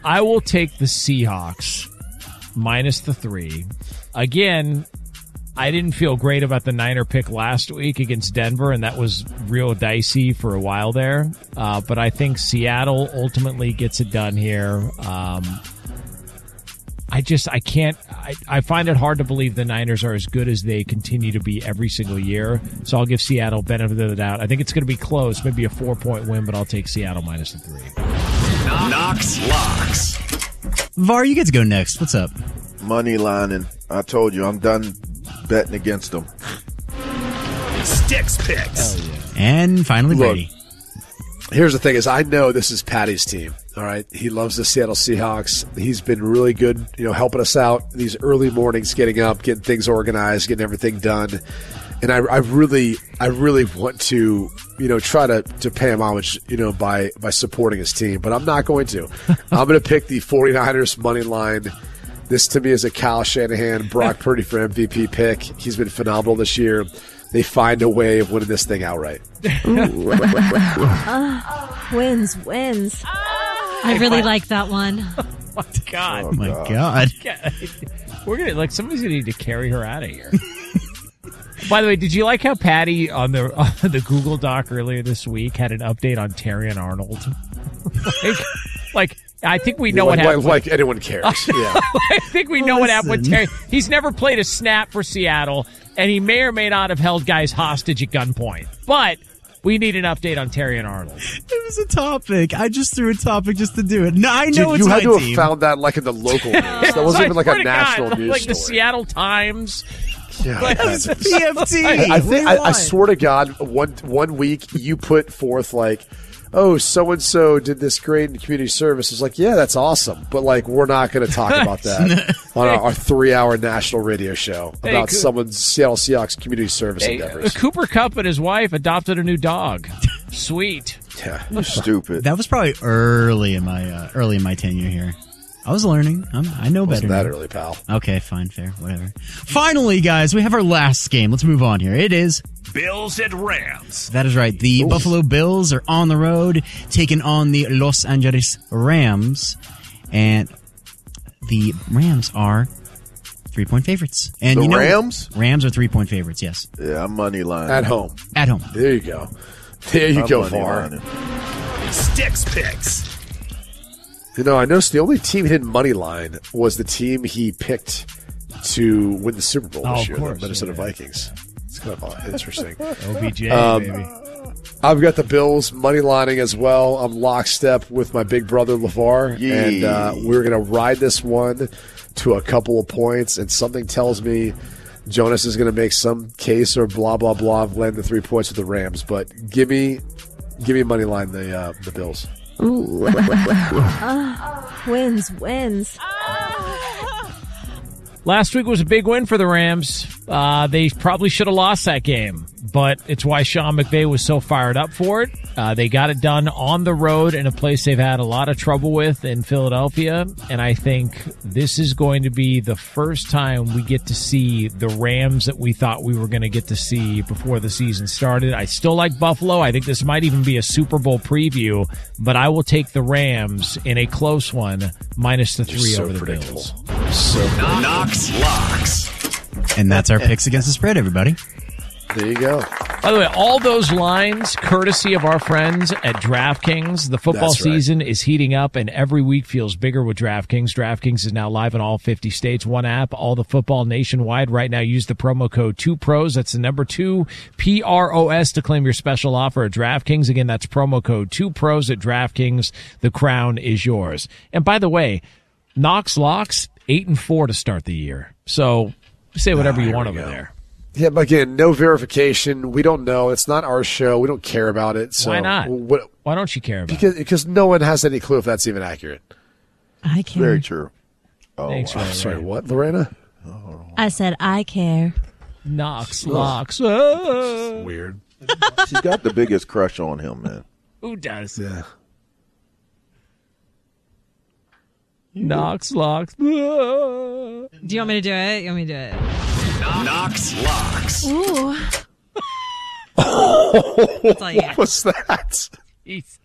I will take the Seahawks minus the 3. Again, I didn't feel great about the Niner pick last week against Denver, and that was real dicey for a while there. But I think Seattle ultimately gets it done here. I find it hard to believe the Niners are as good as they continue to be every single year. So I'll give Seattle benefit of the doubt. I think it's going to be close, maybe a 4-point win, but I'll take Seattle minus the 3. Knox Locks. VAR, you get to go next. What's up? Money lining. I told you, I'm done betting against them. Sticks Picks. Oh, yeah. And finally, Brady. Here's the thing is I know this is Patty's team. All right. He loves the Seattle Seahawks. He's been really good, helping us out these early mornings, getting up, getting things organized, getting everything done. And I really want to, try to pay him homage, by supporting his team. But I'm not going to. I'm going to pick the 49ers money line. This to me is a Kyle Shanahan, Brock Purdy for MVP pick. He's been phenomenal this year. They find a way of winning this thing outright. Wins. I really like that one. Oh, my God. Oh, my God. We're going to, somebody's going to need to carry her out of here. By the way, did you like how Patty on the Google Doc earlier this week had an update on Terrion Arnold? I think we know what happened. Like anyone cares. Yeah. I think we know what happened with Terry. He's never played a snap for Seattle, and he may or may not have held guys hostage at gunpoint. But we need an update on Terrion Arnold. It was a topic. I just threw a topic just to do it. No, I know it's you my had to team. have found that in the local news. That wasn't even a national news like story. the Seattle Times. Yeah, it's PFT. I swear to God, one week you put forth so and so did this great in community service. It's yeah, that's awesome, but we're not going to talk about that on our 3-hour national radio show about someone's Seattle Seahawks community service endeavors. Cooper Kupp and his wife adopted a new dog. Sweet. Yeah, you're stupid. That was probably early in my tenure here. I was learning. I know better. Wasn't that early, pal? Okay, fine, fair, whatever. Finally, guys, we have our last game. Let's move on here. It is Bills at Rams. That is right. The Buffalo Bills are on the road, taking on the Los Angeles Rams, and the Rams are 3-point favorites. And Rams? Rams are 3-point favorites. Yes. Yeah, I'm money line at home. At home. There you go. There you go, VAR. Sticks Picks. I noticed the only team he didn't money line was the team he picked to win the Super Bowl this year, the Minnesota Vikings. It's kind of interesting. OBJ, baby. I've got the Bills money lining as well. I'm lockstep with my big brother LeVar, and we're going to ride this one to a couple of points. And something tells me Jonas is going to make some case or blah blah blah of land the 3 points with the Rams. But give me money line the Bills. Ooh. Wins. Last week was a big win for the Rams. They probably should have lost that game, but it's why Sean McVay was so fired up for it. They got it done on the road in a place they've had a lot of trouble with in Philadelphia, and I think this is going to be the first time we get to see the Rams that we thought we were going to get to see before the season started. I still like Buffalo. I think this might even be a Super Bowl preview, but I will take the Rams in a close one, minus the 3 over the Bills. Knox Locks. And that's our picks against the spread, everybody. There you go. By the way, all those lines, courtesy of our friends at DraftKings. The football season is heating up, and every week feels bigger with DraftKings. DraftKings is now live in all 50 states. One app, all the football nationwide. Right now, use the promo code 2PROS. That's the number 2, PROS, to claim your special offer at DraftKings. Again, that's promo code 2PROS at DraftKings. The crown is yours. And by the way, Knox Locks, 8-4 to start the year. So say whatever you want over there. Yeah, but again, no verification. We don't know. It's not our show. We don't care about it. So why not? Why don't you care about it? Because no one has any clue if that's even accurate. I care. Very true. Oh, thanks, sorry, what, Lorena? I said I care. Knox Locks. Weird. She's got the biggest crush on him, man. Who does? Yeah. Knox Locks. Do you want me to do it? You want me to do it? Knox Locks. Ooh. What was that? Jeez.